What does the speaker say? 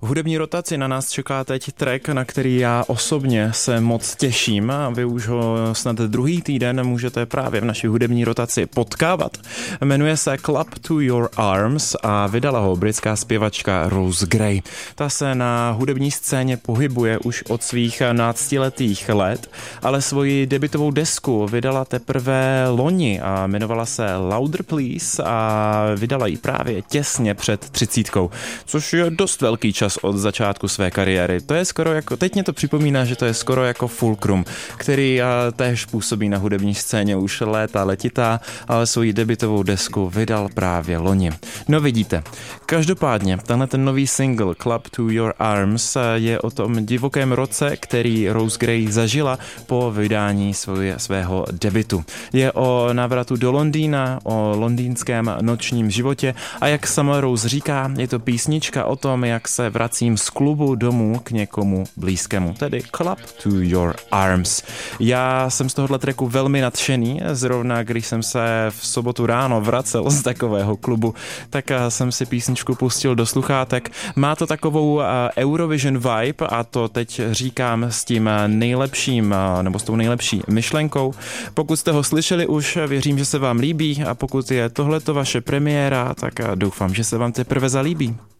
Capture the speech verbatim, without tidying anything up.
hudební rotaci na nás čeká teď track, na který já osobně se moc těším a vy už ho snad druhý týden můžete právě v naší hudební rotaci potkávat. Jmenuje se Club to Your Arms a vydala ho britská zpěvačka Rose Gray. Ta se na hudební scéně pohybuje už od svých náctiletých let, ale svoji debutovou desku vydala teprve loni a jmenovala se Louder Please a vydala ji právě těsně před třicítkou, což je dost velký čas od začátku své kariéry. To je skoro jako, teď mě to připomíná, že to je skoro jako Fulcrum, který též působí na hudební scéně už léta letitá, ale svoji debutovou desku vydal právě loni. No vidíte, každopádně tenhle ten nový single Club to Your Arms je o tom divokém roce, který Rose Gray zažila po vydání svoje, svého debutu. Je o návratu do Londýna, o londýnském nočním životě a jak sama Rose říká, je to písnička o tom, jak se vracím z klubu domů k někomu blízkému, tedy Club to Your Arms. Já jsem z tohohle tracku velmi nadšený, zrovna když jsem se v sobotu ráno vracel z takového klubu, tak jsem si písničku pustil do sluchátek. Má to takovou Eurovision vibe a to teď říkám s tím nejlepším, nebo s tou nejlepší myšlenkou. Pokud jste ho slyšeli už, věřím, že se vám líbí a pokud je tohleto vaše premiéra, tak doufám, že se vám teprve zalíbí.